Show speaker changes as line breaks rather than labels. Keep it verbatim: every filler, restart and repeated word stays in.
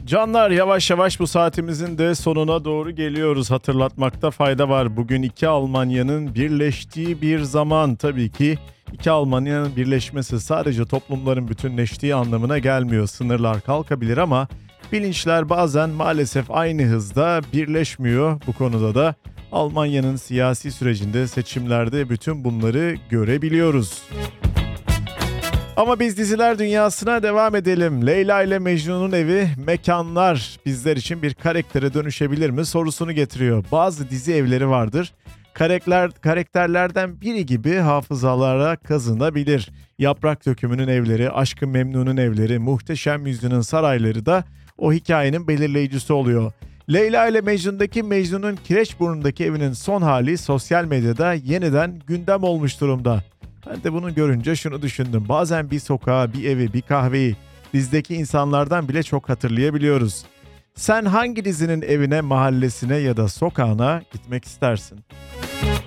Canlar, yavaş yavaş bu saatimizin de sonuna doğru geliyoruz. Hatırlatmakta fayda var. Bugün iki Almanya'nın birleştiği bir zaman. Tabii ki iki Almanya'nın birleşmesi sadece toplumların bütünleştiği anlamına gelmiyor. Sınırlar kalkabilir ama bilinçler bazen maalesef aynı hızda birleşmiyor. Bu konuda da Almanya'nın siyasi sürecinde, seçimlerde bütün bunları görebiliyoruz. Ama biz diziler dünyasına devam edelim. Leyla ile Mecnun'un evi, mekanlar bizler için bir karaktere dönüşebilir mi sorusunu getiriyor. Bazı dizi evleri vardır. Karakter, karakterlerden biri gibi hafızalara kazınabilir. Yaprak Dökümü'nün evleri, Aşk-ı Memnun'un evleri, Muhteşem Yüzyıl'ın sarayları da o hikayenin belirleyicisi oluyor. Leyla ile Mecnun'daki Mecnun'un Kireçburnu'ndaki evinin son hali sosyal medyada yeniden gündem olmuş durumda. Ben de bunu görünce şunu düşündüm. Bazen bir sokağı, bir evi, bir kahveyi dizideki insanlardan bile çok hatırlayabiliyoruz. Sen hangi dizinin evine, mahallesine ya da sokağına gitmek istersin?